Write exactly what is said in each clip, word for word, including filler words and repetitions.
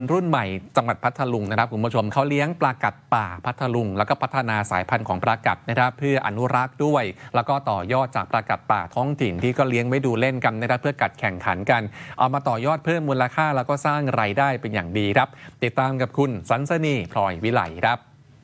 รุ่นใหม่จังหวัดพัทลุงนะครับคุณผู้ชมเขาเลี้ยงปลากัดป่าพัทลุงแล้วก็พัฒนาสายพันธุ์ของปลากัดนะครับเพื่ออนุรักษ์ด้วยแล้วก็ต่อยอดจากปลากัดป่าท้องถิ่นที่ก็เลี้ยงไว้ดูเล่นกันนะครับเพื่อกัดแข่งขันกันเอามาต่อยอดเพิ่มมูลค่าแล้วก็สร้างรายได้เป็นอย่างดีครับติดตามกับคุณสันสนีพลอยวิไลครับ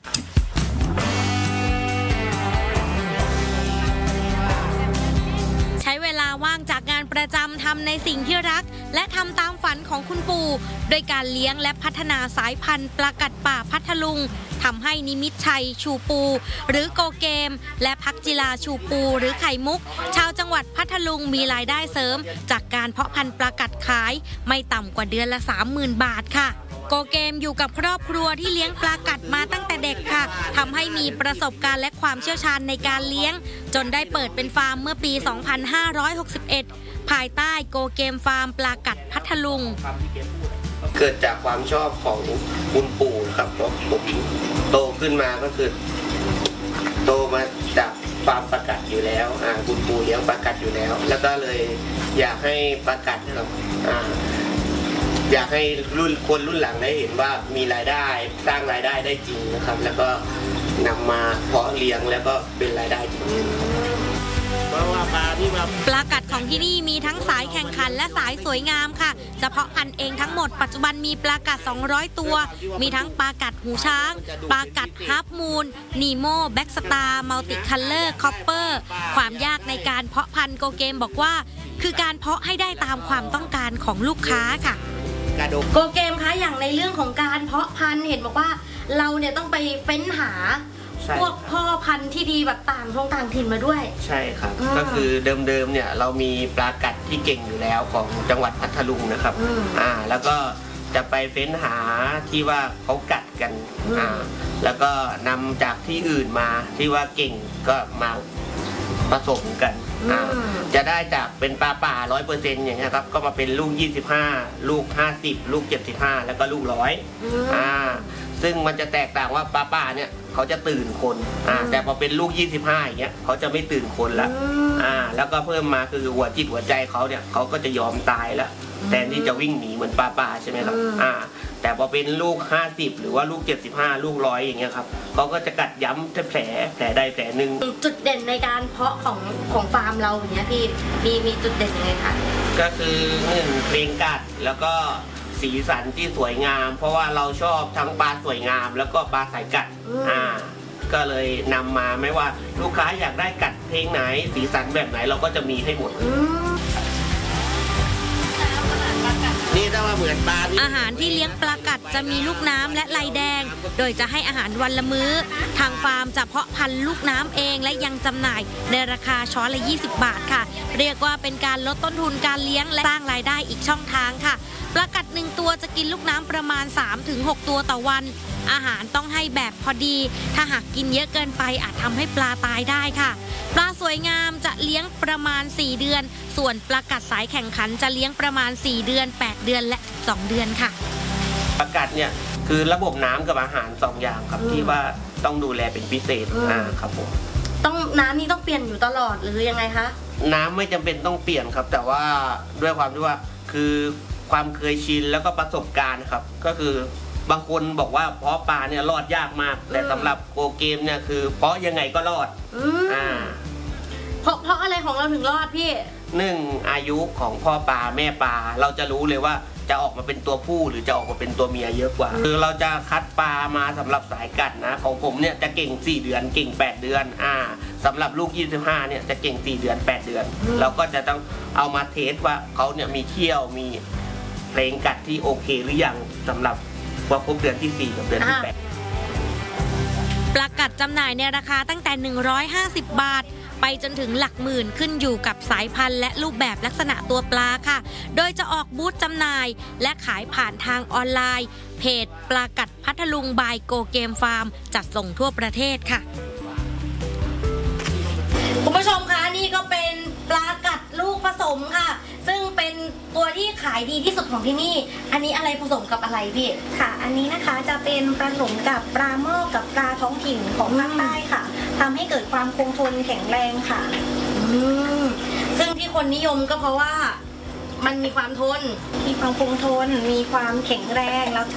ใช้เวลาว่างจากงานประจำทำในสิ่งที่รักและทำตามฝันของคุณปู่โดยการเลี้ยงและพัฒนาสายพันธุ์ปลากัดป่าพัทลุงทำให้นิมิตชัยชูปูหรือโกเกมและพักจิลาชูปูหรือไข่มุกชาวจังหวัดพัทลุงมีรายได้เสริมจากการเพาะพันธุ์ปลากัดขายไม่ต่ำกว่าเดือนละ สามหมื่น บาทค่ะโกเกมอยู่กับครอบครัวที่เลี้ยงปลากัดมาตั้งแต่เด็กค่ะทำให้มีประสบการณ์และความเชี่ยวชาญในการเลี้ยงจนได้เปิดเป็นฟาร์มเมื่อปี สองพันห้าร้อยหกสิบเอ็ด ภายใต้โกเกมฟาร์มปลากัดพัทลุงเกิดจากความชอบของคุณปู่ครับเพราะผมโตขึ้นมาก็คือโตมาจากฟาร์มปลากัดอยู่แล้วอ่าคุณปู่เลี้ยงปลากัดอยู่แล้วแล้วก็เลยอยากให้ปลากัดครับอ่าอยากให้รุ่นคนรุ่นหลังได้เห็นว่ามีรายได้สร้างรายได้ได้จริงนะครับแล้วก็นำมาเพาะเลี้ยงแล้วก็เป็นรายได้จริงเพราะว่าปลาที่มาปลากัดของที่นี่มีทั้งสายแข่งขันและสายสวยงามค่ะเฉพาะพันธุ์เองทั้งหมดปัจจุบันมีปลากัดสองร้อยตัวมีทั้งปลากัดหูช้างปลากัดฮาร์ฟมูนนีโมแบ็กสตาร์มัลติคัลเลอร์คอปเปอร์ความยากในการเพาะพันธุ์โกเกมบอกว่าคือการเพาะให้ได้ตามความต้องการของลูกค้าค่ะโกเกมคะอย่างในเรื่องของการเพาะพันธุ์เห็นบอกว่าเราเนี่ยต้องไปเฟ้นหาพวกพ่อพันธุ์ที่ดีแบบต่างท้องต่างถิ่นมาด้วยใช่ครับก็คือเดิมๆเนี่ยเรามีปลากัดที่เก่งอยู่แล้วของจังหวัดพัทลุงนะครับอ่าแล้วก็จะไปเฟ้นหาที่ว่าเขากัดกันอ่าแล้วก็นำจากที่อื่นมาที่ว่าเก่งก็มาผสมกันอ่าจะได้จากเป็นปลาป่า ร้อยเปอร์เซ็นต์ อย่างเงี้ยครับก็มาเป็นลูกยี่สิบห้าลูกห้าสิบลูกเจ็ดสิบห้าแล้วก็ลูกร้อยอ่าซึ่งมันจะแตกต่างว่าปลาป่าเนี่ยเขาจะตื่นคนอ่าแต่พอเป็นลูกยี่สิบห้าอย่างเงี้ยเขาจะไม่ตื่นคนละอ่าแล้วก็เพิ่มมาคือหัวจิตหัวใจเขาเนี่ยเขาก็จะยอมตายแล้วแทนที่จะวิ่งหนีเหมือนปลาป่าใช่ไหมครับอ่าแต่พอเป็นลูกห้าสิบหรือว่าลูกเจ็ดสิบห้าลูกร้อยอย่างเงี้ยครับเขาก็จะกัดย้ำแผลแผลใดแผลหนึ่งจุดเด่นในการเพาะของของฟาร์มเราอย่างเงี้ยพี่มีมีจุดเด่นยังไงคะก็คือหนึ่งเพลงกัดแล้วก็สีสันที่สวยงามเพราะว่าเราชอบทั้งปลาสวยงามแล้วก็ปลาสายกัดอ่าก็เลยนำมาไม่ว่าลูกค้าอยากได้กัดเพลงไหนสีสันแบบไหนเราก็จะมีให้หมดนี่ถ้าว่าเหมือนปลาอาหารที่เลี้ยงปลากัดจะมีลูกน้ำและลายแดงโดยจะให้อาหารวันละมื้อทางฟาร์มจะเพาะพันธุ์ลูกน้ำเองและยังจำหน่ายในราคาช้อนละยี่สิบบาทค่ะเรียกว่าเป็นการลดต้นทุนการเลี้ยงและสร้างรายได้อีกช่องทางค่ะปลากัดหนึ่งตัวจะกินลูกน้ำประมาณ สามถึงหก ตัวต่อวันอาหารต้องให้แบบพอดีถ้าหากกินเยอะเกินไปอาจทำให้ปลาตายได้ค่ะปลาสวยงามจะเลี้ยงประมาณสี่เดือนส่วนปลากัดสายแข่งขันจะเลี้ยงประมาณสี่เดือนแปดเดือนและสองเดือนค่ะปลากัดเนี่ยคือระบบน้ำกับอาหารสองอย่างครับที่ว่าต้องดูแลเป็นพิเศษอ่าครับผมต้องน้ำนี่ต้องเปลี่ยนอยู่ตลอดหรือยังไงคะน้ำไม่จำเป็นต้องเปลี่ยนครับแต่ว่าด้วยความที่ว่าคือความเคยชินแล้วก็ประสบการณ์ครับก็คือบางคนบอกว่าเพาะปลาเนี่ยรอดยากมากแต่สำหรับโกเกมเนี่ยคือเพาะยังไงก็รอดอ่าเพราะเพราะอะไรของเราถึงรอดพี่หนึ่งอายุของพ่อปลาแม่ปลาเราจะรู้เลยว่าจะออกมาเป็นตัวผู้หรือจะออกมาเป็นตัวเมียเยอะกว่าคือเราจะคัดปลามาสำหรับสายกัดนะของผมเนี่ยจะเก่งสี่เดือนเก่งแปดเดือนอ่าสำหรับลูกยี่สิบห้าเนี่ยจะเก่งสี่เดือนแปดเดือนเราก็จะต้องเอามาเทสว่าเขาเนี่ยมีเขี้ยวมีเพลงกัดที่โอเคหรือยังสำหรับว่าครบเดือนที่สี่กับเดือนที่แปดปลากัดจำหน่ายในราคาตั้งแต่หนึ่งร้อยห้าสิบบาทไปจนถึงหลักหมื่นขึ้นอยู่กับสายพันธุ์และรูปแบบลักษณะตัวปลาค่ะโดยจะออกบูธจำหน่ายและขายผ่านทางออนไลน์เพจปลากัดพัทลุงบายโกเกมฟาร์มจัดส่งทั่วประเทศค่ะคุณผู้ชมคะนี่ก็เป็นปลากัดลูกผสมค่ะซึ่งเป็นตัวที่ขายดีที่สุดของที่นี่อันนี้อะไรผสมกับอะไรพี่ค่ะอันนี้นะคะจะเป็นผสมกับปลาหม้อกับปลาท้องถิ่นของภาคใต้ค่ะทำให้เกิดความคงทนแข็งแรงค่ะอืมซึ่งที่คนนิยมก็เพราะว่ามันมีความทนมีความคงทน มีความแข็งแรงแล้วก็